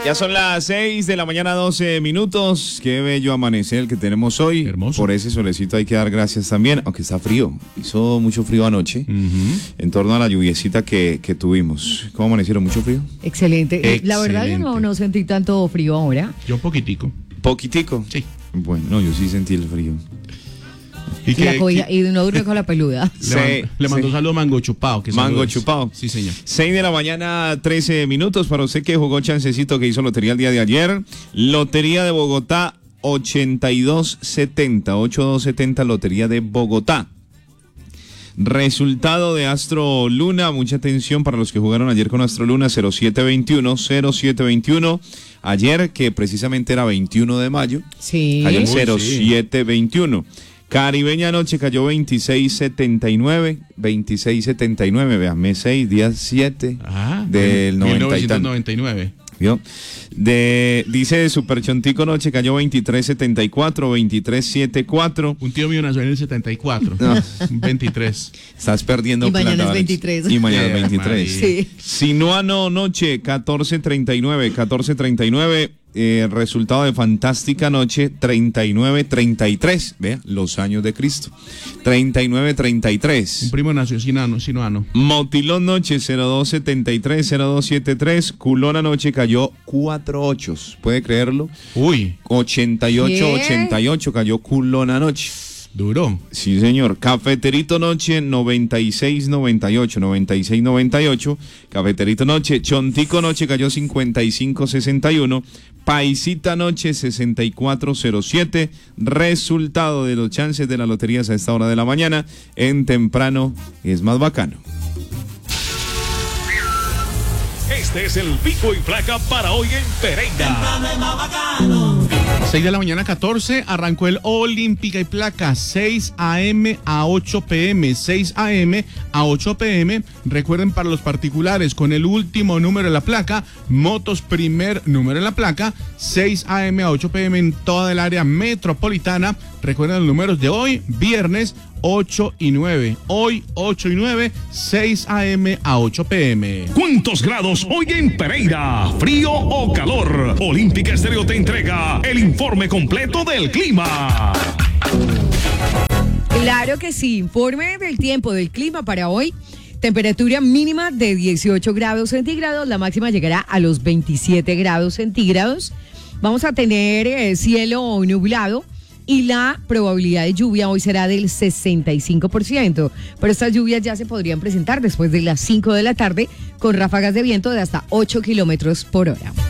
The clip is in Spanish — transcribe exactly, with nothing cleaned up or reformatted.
Ya son las seis de la mañana, doce minutos. Qué bello amanecer el que tenemos hoy. Hermoso. Por ese solecito hay que dar gracias también, aunque está frío. Hizo mucho frío anoche, uh-huh. en torno a la lluviecita que, que tuvimos. ¿Cómo amanecieron? ¿Mucho frío? Excelente. Excelente. La verdad yo no, no sentí tanto frío ahora. Yo un poquitico. ¿Poquitico? Sí. Bueno, no, yo sí sentí el frío. Y, que, la cobija, que, y no durmió con la peluda. Le, man, le mandó sí. saludo a Mango Chupao. Que Mango Chupao. Sí, señor. seis de la mañana, trece minutos. Para usted que jugó chancecito que hizo lotería el día de ayer. Lotería de Bogotá, ochenta y dos setenta. ochenta y dos setenta, Lotería de Bogotá. Resultado de Astro Luna, mucha atención para los que jugaron ayer con Astro Luna, cero siete veintiuno, cero siete veintiuno. Ayer, que precisamente era veintiuno de mayo, sí. cayó el cero siete veintiuno. Caribeña anoche cayó veintiséis setenta y nueve, veintiséis setenta y nueve, vean, mes seis, día siete ah, del mil novecientos noventa y nueve. ¿Vio? De, dice Super Chontico noche cayó veintitrés setenta y cuatro, veintitrés setenta y cuatro. Un tío mío nació en el setenta y cuatro, no. veintitrés. Estás perdiendo y plata. Mañana es veintitrés. Y mañana es veintitrés. Sí. Sinuano noche catorce treinta y nueve, catorce treinta y nueve. Eh, resultado de Fantástica Noche, treinta y nueve treinta y tres. Vea, los años de Cristo. treinta y nueve treinta y tres. Un primo nació Sinuano, Sinuano. Motilón Noche, cero dos setenta y tres, cero dos setenta y tres. Culón anoche cayó cuatro ochos. ¿Puede creerlo? Uy. ochenta y ocho ochenta y ocho cayó Culón anoche. Duro. Sí, señor. Cafeterito Noche, noventa y seis noventa y ocho, noventa y seis noventa y ocho. Cafeterito Noche. Chontico Noche cayó cincuenta y cinco sesenta y uno. Paisita Noche, sesenta y cuatro cero siete. Resultado de los chances de las loterías a esta hora de la mañana. En temprano es más bacano. Este es el pico y placa para hoy en Pereira. seis de la mañana, catorce, arrancó el Olímpica y Placa, seis a eme a ocho pe eme, seis a eme a ocho pe eme. Recuerden, para los particulares, con el último número de la placa, motos primer número de la placa, seis a eme a ocho pe eme en toda el área metropolitana. Recuerden los números de hoy, viernes, ocho y nueve. Hoy, ocho y nueve, seis a eme a ocho pe eme. ¿Cuántos grados hoy en Pereira? ¿Frío o calor? Olímpica Estéreo te entrega el informe completo del clima. Claro que sí, informe del tiempo, del clima para hoy. Temperatura mínima de dieciocho grados centígrados, la máxima llegará a los veintisiete grados centígrados. Vamos a tener eh, cielo nublado. Y la probabilidad de lluvia hoy será del sesenta y cinco por ciento. Pero estas lluvias ya se podrían presentar después de las cinco de la tarde con ráfagas de viento de hasta ocho kilómetros por hora.